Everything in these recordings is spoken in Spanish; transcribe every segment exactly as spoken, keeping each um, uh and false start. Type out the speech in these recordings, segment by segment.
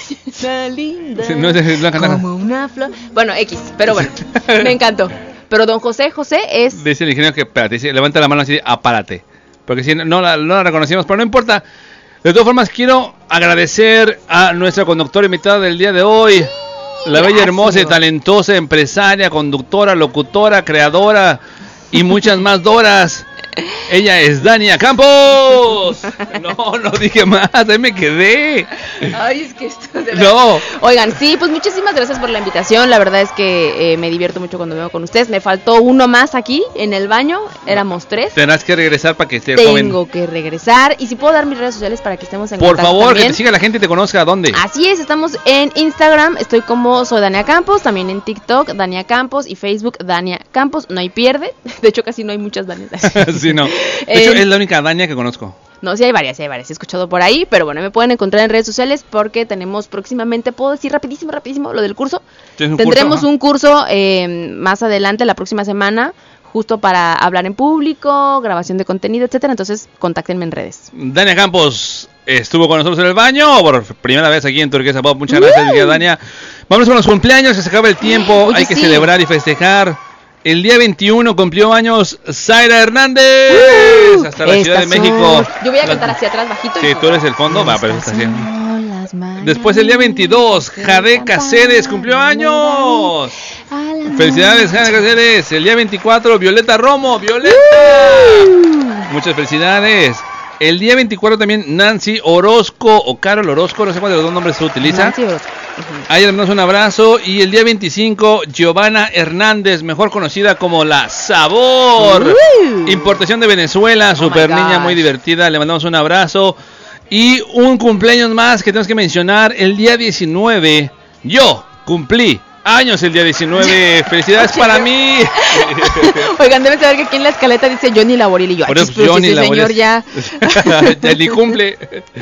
linda. Sí, no, es la como una flor. Bueno, X, pero bueno, me encantó. Pero don José José es... Dice el ingeniero que, espérate, dice, levanta la mano así, apárate. Porque si no, no, la, no la reconocimos, pero no importa. De todas formas, quiero agradecer a nuestra conductora invitada del día de hoy. Sí, la gracias. Bella, hermosa y talentosa empresaria, conductora, locutora, creadora y muchas más Doras. Ella es Dania Campos. No, no dije más, ahí me quedé. Ay, es que esto de No. Oigan, sí, pues muchísimas gracias por la invitación. La verdad es que eh, me divierto mucho cuando vengo con ustedes. Me faltó uno más aquí en el baño. Éramos tres. Tendrás que regresar para que esté Tengo joven. Tengo que regresar. Y si puedo dar mis redes sociales para que estemos en Por contacto favor, también. que te siga la gente y te conozca. ¿A dónde? Así es, estamos en Instagram. Estoy como soy Dania Campos. También en TikTok, Dania Campos. Y Facebook, Dania Campos. No hay pierde. De hecho, casi no hay muchas Danias. Sí, no. De hecho, es la única Dania que conozco. No, sí hay varias, sí hay varias, he escuchado por ahí, pero bueno, me pueden encontrar en redes sociales porque tenemos próximamente, puedo decir rapidísimo, rapidísimo, lo del curso. Un Tendremos curso? un curso eh, más adelante, la próxima semana, justo para hablar en público, grabación de contenido, etcétera, entonces contáctenme en redes. Dania Campos estuvo con nosotros en el baño por primera vez aquí en Turquesa Pop. Muchas gracias, uh. Dania. Vamos con los cumpleaños, que se acaba el tiempo, Oye, hay que sí. celebrar y festejar. El día veintiuno cumplió años Zaira Hernández, uh, hasta la Ciudad de México. Yo voy a cantar hacia atrás bajito. Sí, tú eres el fondo, va, pero está bien. Después el día veintidós, Jade Cáceres cumplió años. Felicidades, Jade Cáceres. El día veinticuatro, Violeta Romo, Violeta. Uh. Muchas felicidades. El día veinticuatro también Nancy Orozco o Carol Orozco, no sé cuál de los dos nombres se utiliza. Nancy Orozco. Uh-huh. Ahí le damos un abrazo. Y el día veinticinco, Giovanna Hernández, mejor conocida como La Sabor. Uh. Importación de Venezuela, oh super niña, muy divertida. Le mandamos un abrazo. Y un cumpleaños más que tenemos que mencionar. El día diecinueve, yo cumplí años el día diecinueve. Felicidades para mí. Oigan, deben saber que aquí en la escaleta dice Johnny Laboril y yo. Por eso, pues, Johnny ese Laboril. Señor ya. Ya ni cumple.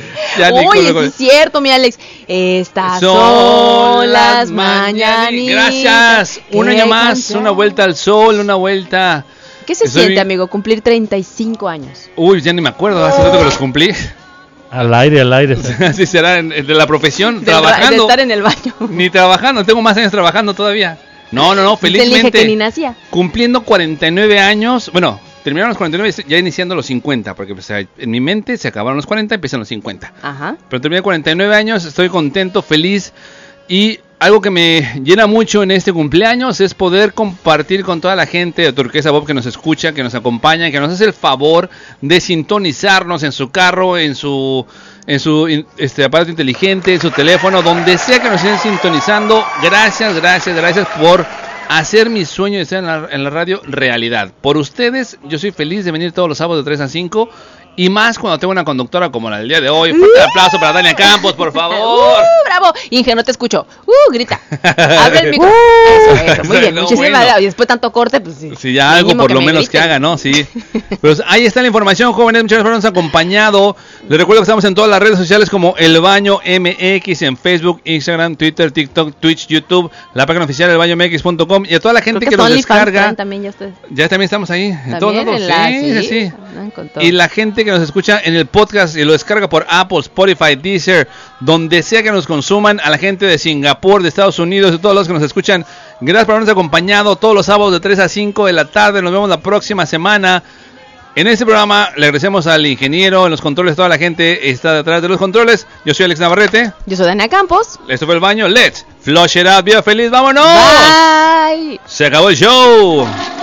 Oye, sí es cierto, mi Alex. Estas son, son las mañanitas. Gracias. Un año más, canción. Una vuelta al sol, una vuelta. ¿Qué se Estoy... siente, amigo, cumplir treinta y cinco años? Uy, ya ni me acuerdo, hace rato que los cumplí. Al aire, al aire. Así será en, de la profesión, de trabajando. De estar en el baño. Ni trabajando, tengo más años trabajando todavía. No, no, no, felizmente. Que ni nacía. Cumpliendo cuarenta y nueve años, bueno, terminaron los cuarenta y nueve, ya iniciando los cincuenta, porque pues, en mi mente se acabaron los cuarenta, empiezan los cincuenta. Ajá. Pero terminé cuarenta y nueve años, estoy contento, feliz y algo que me llena mucho en este cumpleaños es poder compartir con toda la gente de Turquesa Pop que nos escucha, que nos acompaña, que nos hace el favor de sintonizarnos en su carro, en su en su este aparato inteligente, en su teléfono, donde sea que nos estén sintonizando. Gracias, gracias, gracias por hacer mi sueño de estar en la, en la radio realidad. Por ustedes, yo soy feliz de venir todos los sábados de tres a cinco. Y más cuando tengo una conductora como la del día de hoy. Fuerte uh, aplauso para Dania Campos, por favor. Uh, bravo. Inge, no te escucho. Uh, grita. Abre el micro. Uh, eso, eso. Muy bien. No, muchísimas bueno. gracias. Y después tanto corte, pues sí. Sí, ya algo por lo me menos grite. Que haga, ¿no? Sí. Pues ahí está la información, jóvenes. Muchas gracias por habernos acompañado. Les recuerdo que estamos en todas las redes sociales como El Baño M X, en Facebook, Instagram, Twitter, TikTok, Twitch, YouTube, la página oficial el baño m x punto com y a toda la gente que, que nos descarga. También ya, ustedes. ya también estamos ahí. En todos lados. La, sí, sí, sí, sí. No, y la gente que nos escucha en el podcast y lo descarga por Apple, Spotify, Deezer, donde sea que nos consuman, a la gente de Singapur, de Estados Unidos, de todos los que nos escuchan, gracias por habernos acompañado todos los sábados de tres a cinco de la tarde. Nos vemos la próxima semana. En este programa le agradecemos al ingeniero, en los controles, toda la gente está detrás de los controles. Yo soy Alex Navarrete. Yo soy Dania Campos. Esto fue El Baño. Let's flush it out. Viva feliz, vámonos. Bye. Se acabó el show.